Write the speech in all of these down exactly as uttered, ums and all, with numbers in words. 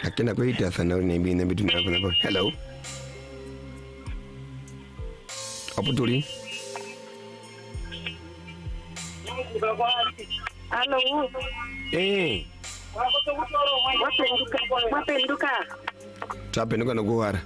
akina kuita sana ni mbina bitu na kuna. Hello. Aputuli. Hello. Eh. Wapenduka. Wapenduka. Tapenduka no guara.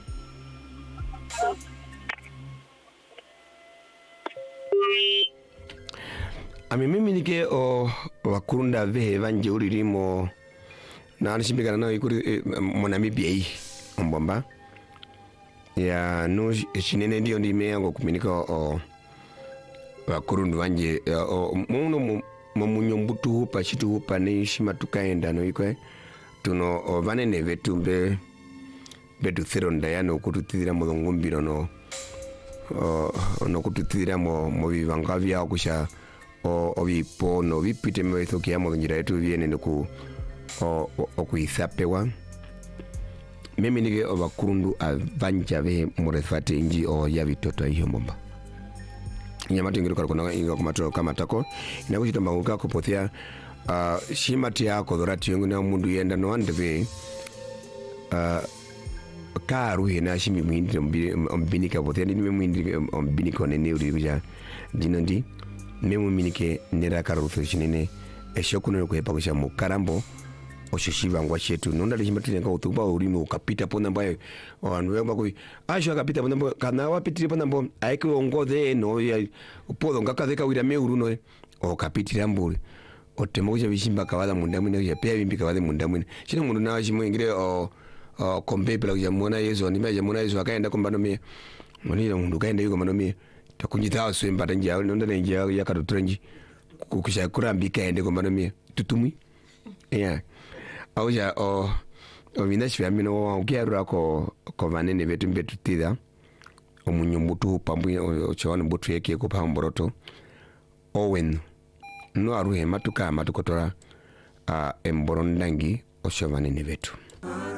Ami mimi nike o wakurunda vehe vanje uririmo na anashimikana nao ikuri e, Monamibia hii mbomba ya no shinene ndio ndime yango kuminika o wakurundu vanje o muno munyombutu hupa chitu hupa ni shima tukaenda no ikwe tuno o vanene vetu be betu thironda yano kututira mo ngombiro no o no kututira mo mo vivanga vya kusha o obipo no bipite mezo que amo njira yetu viene ku o o kuithapewa mimi nige obakurundu avanja ve murefate inji o ya bitoto hiyo mbomba nyama tingiro kana inga kumatoro kama tako inakuchita maguka kupothia uh, shimati yako dorati yangu na mundu yenda no andeve uh, karu hina shimi mwindi ombinika pothia ni mwindi ombinika nene uri bija jinandi memu minike nera karufe shinene eshokuno kwepa kusha mukarambo oshishiva ngwa chetu nonda lishimati nga utuba urimo kapita pona mbaye anu yamba ku asho kapita pona mbaye kana wapitire pona mbaye aike ongodhe no ya podo ngakadheka wira meuru no o kapitira mburi otemo kuja bishimba kawala munda mwine ya pia bimbi kawale munda mwine shina mundu na shimo ingire o kombe pela kuja muona Yesu ni maja muona Yesu akaenda kumbano mie munira mundu kaenda yuko mano mie takunjita so mbata njya nonda njya yakatutrenji kukisha kurambika ende kombano mie tutumi yeah auja o o vinashi vya mino ukiarura ko ko vanene vetu mbetu tida omunyumbutu pambu ochwana mbutu yake ko pamboroto owen no aruhe matuka matukotora a emborondangi osho vanene vetu.